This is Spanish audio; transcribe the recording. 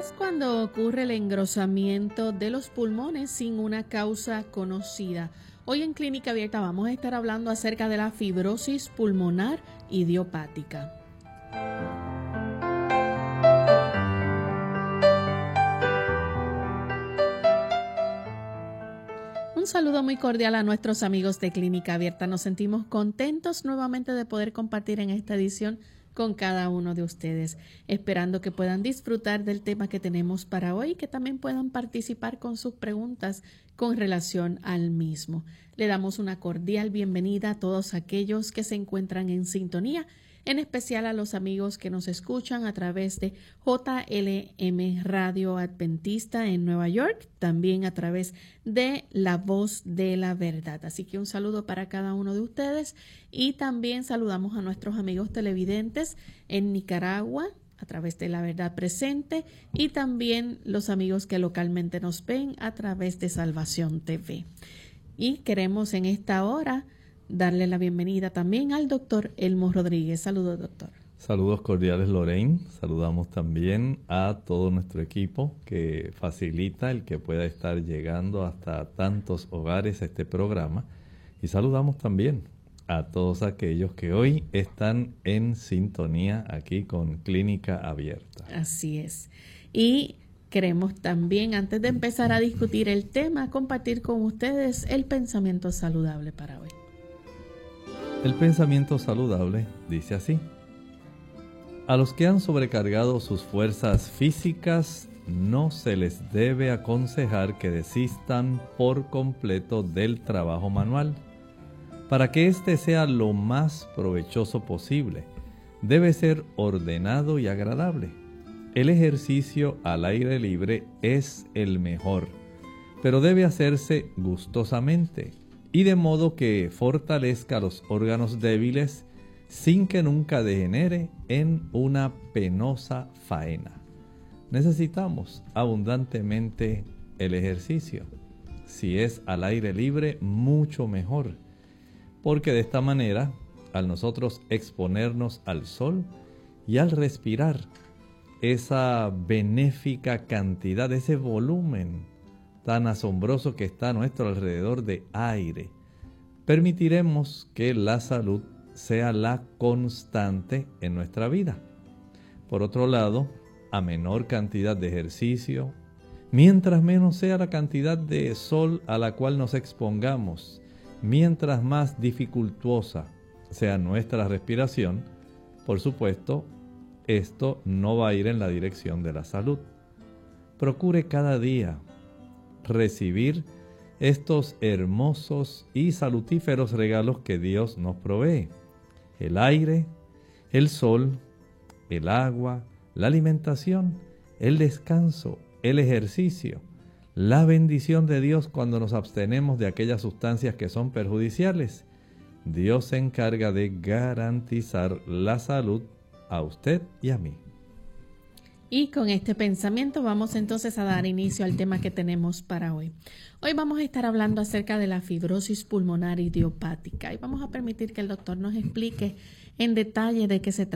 Es cuando ocurre el engrosamiento de los pulmones sin una causa conocida. Hoy en Clínica Abierta vamos a estar hablando acerca de la fibrosis pulmonar idiopática. Un saludo muy cordial a nuestros amigos de Clínica Abierta. Nos sentimos contentos nuevamente de poder compartir en esta edición con cada uno de ustedes, esperando que puedan disfrutar del tema que tenemos para hoy y que también puedan participar con sus preguntas con relación al mismo. Le damos una cordial bienvenida a todos aquellos que se encuentran en sintonía, en especial a los amigos que nos escuchan a través de JLM Radio Adventista en Nueva York, también a través de La Voz de la Verdad. Así que un saludo para cada uno de ustedes y también saludamos a nuestros amigos televidentes en Nicaragua a través de La Verdad Presente y también los amigos que localmente nos ven a través de Salvación TV. Y queremos en esta hora darle la bienvenida también al doctor Elmo Rodríguez. Saludos, doctor. Saludos cordiales, Lorraine. Saludamos también a todo nuestro equipo que facilita el que pueda estar llegando hasta tantos hogares este programa. Y saludamos también a todos aquellos que hoy están en sintonía aquí con Clínica Abierta. Así es. Y queremos también, antes de empezar a discutir el tema, compartir con ustedes el pensamiento saludable para hoy. El pensamiento saludable dice así: a los que han sobrecargado sus fuerzas físicas no se les debe aconsejar que desistan por completo del trabajo manual. Para que éste sea lo más provechoso posible, debe ser ordenado y agradable. El ejercicio al aire libre es el mejor, pero debe hacerse gustosamente y de modo que fortalezca los órganos débiles sin que nunca degenere en una penosa faena. Necesitamos abundantemente el ejercicio. Si es al aire libre, mucho mejor, porque de esta manera, al nosotros exponernos al sol y al respirar esa benéfica cantidad, ese volumen tan asombroso que está a nuestro alrededor de aire, permitiremos que la salud sea la constante en nuestra vida. Por otro lado, a menor cantidad de ejercicio, mientras menos sea la cantidad de sol a la cual nos expongamos, mientras más dificultuosa sea nuestra respiración, por supuesto, esto no va a ir en la dirección de la salud. Procure cada día recibir estos hermosos y salutíferos regalos que Dios nos provee: el aire, el sol, el agua, la alimentación, el descanso, el ejercicio, la bendición de Dios cuando nos abstenemos de aquellas sustancias que son perjudiciales. Dios se encarga de garantizar la salud a usted y a mí. Y con este pensamiento vamos entonces a dar inicio al tema que tenemos para hoy. Hoy vamos a estar hablando acerca de la fibrosis pulmonar idiopática y vamos a permitir que el doctor nos explique en detalle de qué se trata.